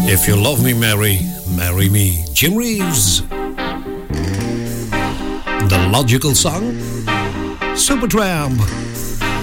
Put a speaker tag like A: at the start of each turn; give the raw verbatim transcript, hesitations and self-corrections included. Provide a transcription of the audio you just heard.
A: If You Love Me, Mary, Marry Me. Jim Reeves. The Logical Song. Supertramp.